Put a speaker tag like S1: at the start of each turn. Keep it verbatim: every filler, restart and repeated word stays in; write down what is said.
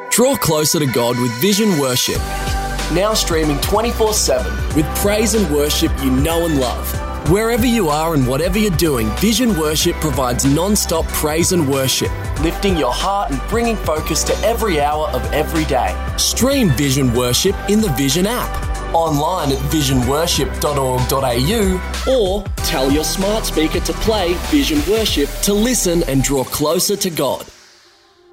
S1: Draw closer to God with Vision Worship. Now streaming twenty-four seven with praise and worship you know and love. Wherever you are and whatever you're doing, Vision Worship provides non-stop praise and worship, lifting your heart and bringing focus to every hour of every day. Stream Vision Worship in the Vision app, online at vision worship dot org dot a u, or tell your smart speaker to play Vision Worship to listen and draw closer to God.